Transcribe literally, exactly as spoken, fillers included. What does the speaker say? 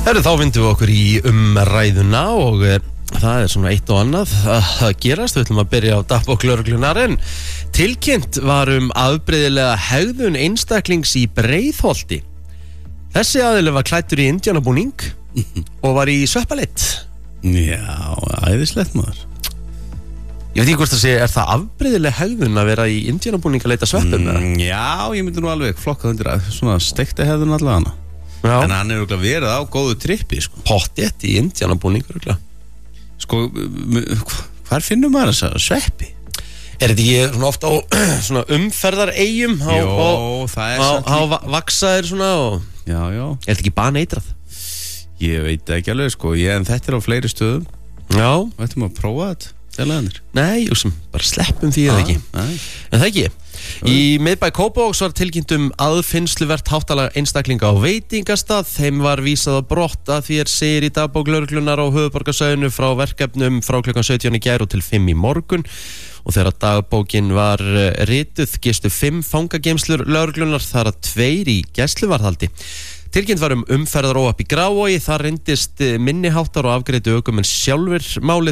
Herru, þá vindum við okkur í umræðuna og e, það er svona eitt og annað að gerast. Við ætlum að byrja á dagbók lögreglunnar en tilkynnt var um afbrigðilega hegðun einstaklings í Breiðholti. Þessi aðili var klæddur í indjánabúning og var í sveppalit. Já, æðislegt maður. Ég veit ekki hvort það sé, er það afbrigðilega hegðun að vera í indjánabúning að leita sveppum? Mm, já, ég myndi nú alveg flokka undir að svona steikta hegðun allavega hana. Já. En hann er örugglega verið á góðu trippi, sko. Pottþétt í indjánabúning, örugglega. Sko, hvar finnum maður þessa sveppi? Er þetta ekki svona oft á svona umferðareyjum? Jó, það er samt líka. Á vaksaðir svona og... Já, já. Er þetta ekki baneitrað? Ég veit ekki alveg, sko. Ég, en þetta er á fleiri stöðum. Já. Við ættum að prófa þetta. Þegar Nei, sem bara sleppum því eða ekki. Nei. En það ekki. Í miðbæ Kópavogs var tilkynnt um aðfinnsluvert háttalag einstaklinga á veitingastað. Þeim var vísað á brott að því er segir í dagbók lögreglunnar á höfuðborgarsvæðinu frá verkefnum frá klukkan sautján í gær og til fimm í morgun. Og þegar dagbókin var rituð gistu fimm fangageymslur lögreglunnar þar að tveir í gæsluvarðhaldi. Tilkynnt var um umferðaróhapp í Grafarvogi. Þar reyndist minniháttar og afgreiddu ökumenn sjálfir málið.